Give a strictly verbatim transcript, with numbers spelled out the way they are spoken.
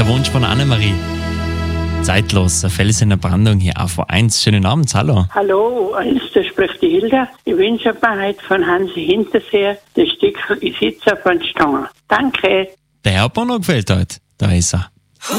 Der Wunsch von Annemarie. Zeitlos, ein Fels in der Brandung hier auf eins. Schönen Abend, hallo. Hallo, eins, da spricht die Hilda. Ich wünsche mir heute von Hansi Hinterseer das Stück Ich sitze auf den Stangen. Danke. Der Hauptbahnhof gefällt heute. Da ist er.